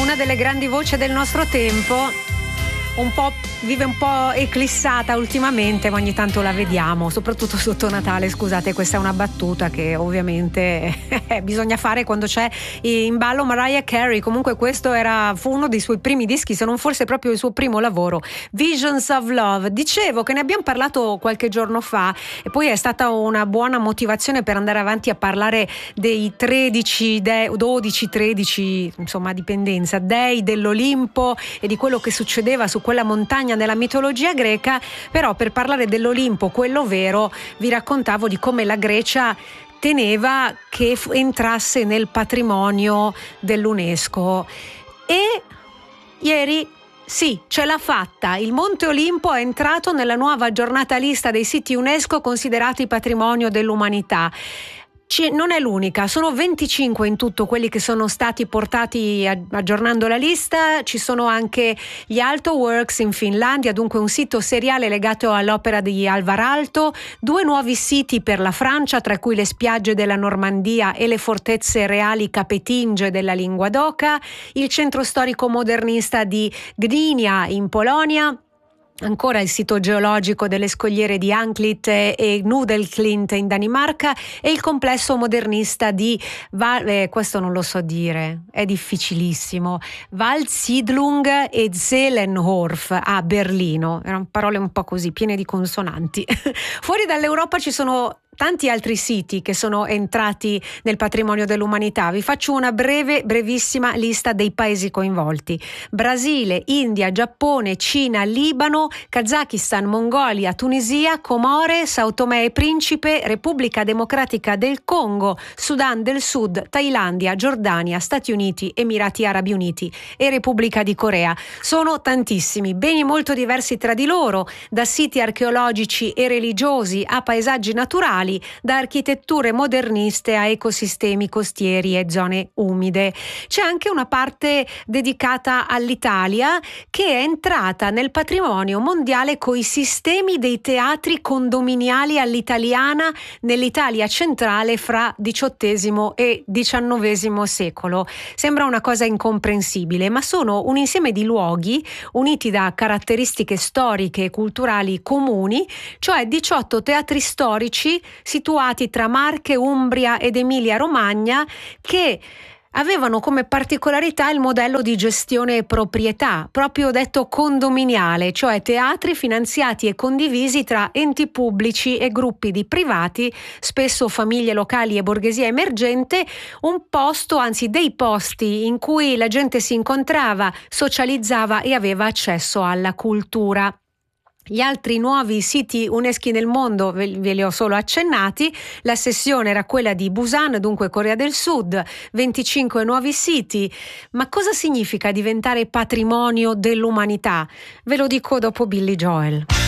una delle grandi voci del nostro tempo. Vive un po' eclissata ultimamente, ma ogni tanto la vediamo, soprattutto sotto Natale. Scusate, questa è una battuta che ovviamente bisogna fare quando c'è in ballo Mariah Carey. Comunque questo fu uno dei suoi primi dischi, se non forse proprio il suo primo lavoro, Visions of Love. Dicevo che ne abbiamo parlato qualche giorno fa e poi è stata una buona motivazione per andare avanti a parlare dei 12, 13, insomma dipendenza, dei dell'Olimpo e di quello che succedeva su quella montagna nella mitologia greca. Però per parlare dell'Olimpo, quello vero, vi raccontavo di come la Grecia teneva che entrasse nel patrimonio dell'UNESCO e ieri sì, ce l'ha fatta. Il Monte Olimpo è entrato nella nuova aggiornata lista dei siti UNESCO considerati patrimonio dell'umanità. Non è l'unica, sono 25 in tutto quelli che sono stati portati aggiornando la lista. Ci sono anche gli Alto Works in Finlandia, dunque un sito seriale legato all'opera di Alvar Aalto, 2 nuovi siti per la Francia, tra cui le spiagge della Normandia e le fortezze reali capetinge della Linguadoca, il centro storico modernista di Gdynia in Polonia, ancora il sito geologico delle scogliere di Anklit e Nudelklint in Danimarca e il complesso modernista di questo non lo so dire, è difficilissimo, Waldsiedlung e Zelenhof a Berlino. Erano parole un po' così, piene di consonanti. Fuori dall'Europa ci sono tanti altri siti che sono entrati nel patrimonio dell'umanità. Vi faccio una brevissima lista dei paesi coinvolti: Brasile, India, Giappone, Cina, Libano, Kazakistan, Mongolia, Tunisia, Comore, Sao Tomé e Principe, Repubblica Democratica del Congo, Sudan del Sud, Thailandia, Giordania, Stati Uniti, Emirati Arabi Uniti e Repubblica di Corea. Sono tantissimi, beni molto diversi tra di loro, da siti archeologici e religiosi a paesaggi naturali, da architetture moderniste a ecosistemi costieri e zone umide. C'è anche una parte dedicata all'Italia, che è entrata nel patrimonio mondiale coi sistemi dei teatri condominiali all'italiana nell'Italia centrale fra XVIII e XIX secolo. Sembra una cosa incomprensibile, ma sono un insieme di luoghi uniti da caratteristiche storiche e culturali comuni, cioè 18 teatri storici situati tra Marche, Umbria ed Emilia-Romagna, che avevano come particolarità il modello di gestione e proprietà, proprio detto condominiale, cioè teatri finanziati e condivisi tra enti pubblici e gruppi di privati, spesso famiglie locali e borghesia emergente, un posto, anzi dei posti in cui la gente si incontrava, socializzava e aveva accesso alla cultura. Gli altri nuovi siti UNESCO nel mondo ve li ho solo accennati. La sessione era quella di Busan, dunque Corea del Sud, 25 nuovi siti. Ma cosa significa diventare patrimonio dell'umanità? Ve lo dico dopo Billy Joel.